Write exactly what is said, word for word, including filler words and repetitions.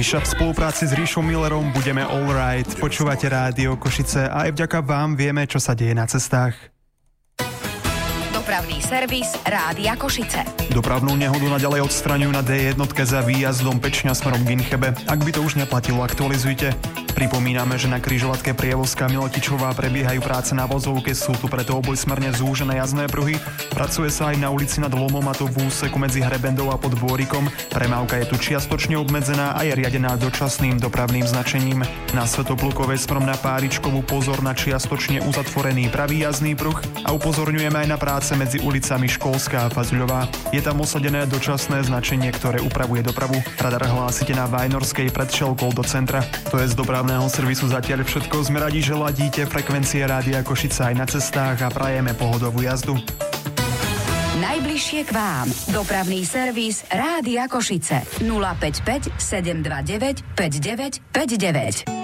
Miša, v spolupráci s Ríšom Millerom budeme all right. Počúvate Rádio Košice a aj vďaka vám vieme, čo sa deje na cestách. Dopravný servis Rádia Košice. Dopravnú nehodu naďalej odstraňujú na dé jedna za výjazdom Pečňa smerom k Inchebe. Ak by to už neplatilo, aktualizujte. Pripomíname, že na križovatke Prievozka Milotičová prebiehajú práce na vozovke, sú tu preto obojsmerne zúžené jazdné pruhy. Pracuje sa aj na ulici Nad Lomom, a to v úseku medzi Hrebendou a Podbôrikom. Premávka je tu čiastočne obmedzená a je riadená dočasným dopravným značením. Na Svätoplukovej smerom na Páričkovú pozor na čiastočne uzatvorený pravý jazdný pruh a upozorňujeme aj na práce medzi ulicami Školská a Fazuľová. Je tam osadené dočasné značenie, ktoré upravuje dopravu. Radar hlásite na Vajnorskej pred Šelkou do centra. To je z dopravného servisu zatiaľ všetko. Sme radi, že ladíte frekvencie Rádia Košice aj na cestách a prajeme pohodovú jazdu. Najbližšie k vám. Dopravný servis Rádia Košice. nula päť päť sedem dva deväť päť deväť päť deväť.